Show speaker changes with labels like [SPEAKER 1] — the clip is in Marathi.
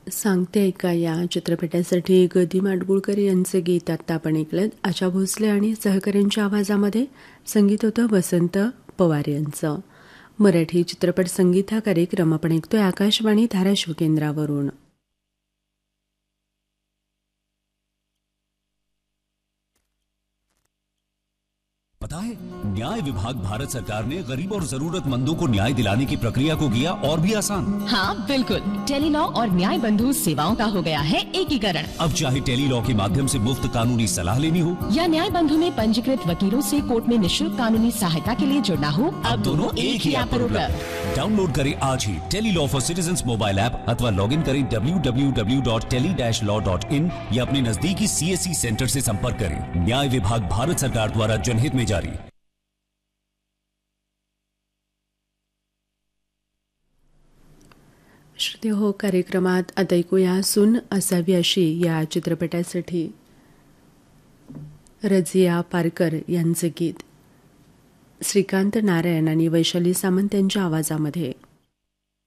[SPEAKER 1] सांगते ऐका या चित्रपटासाठी गदी माडगुळकर यांचे गीत आत्ता आपण ऐकलं. आशा भोसले आणि सहकाऱ्यांच्या आवाजामध्ये संगीत होतं वसंत पवार यांचं. मराठी चित्रपट संगीत हा कार्यक्रम आपण ऐकतोय आकाशवाणी धाराशिव केंद्रावरून.
[SPEAKER 2] पता है, न्याय विभाग भारत सरकार ने गरीब और जरूरतमंदों को न्याय दिलाने की प्रक्रिया को किया और भी आसान।
[SPEAKER 3] हाँ बिल्कुल, टेलीलॉ और न्याय बंधु सेवाओं का हो गया है एकीकरण।
[SPEAKER 2] अब चाहे टेलीलॉ के माध्यम से मुफ्त कानूनी सलाह लेनी हो
[SPEAKER 3] या न्याय बंधु में पंजीकृत वकीलों से कोर्ट में निःशुल्क कानूनी सहायता के लिए जुड़ना हो, अब दोनों एक ही ऐप पर उपलब्ध।
[SPEAKER 2] डाउनलोड करें आज ही Tele-Law for citizens mobile app अथवा लॉग इन करें www.tele-law.in या अपने नजदीकी CSC सेंटर से संपर्क करें। न्याय विभाग भारत सरकार द्वारा जनहित में जारी।
[SPEAKER 1] श्रोते हो, कार्यक्रमात आता ऐकूया सून असावी अशी या चित्रपटासाठी रझिया पारकर यांचे गीत श्रीकांत नारायण आणि वैशाली सामंत यांच्या आवाजामध्ये.